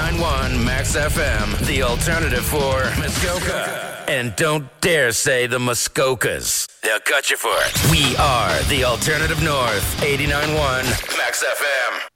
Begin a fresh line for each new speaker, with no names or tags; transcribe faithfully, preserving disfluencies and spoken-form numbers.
eighty-nine point one Max F M, the alternative for Muskoka. And don't dare say the Muskokas. They'll cut you for it. We are the alternative north, eighty-nine point one Max F M.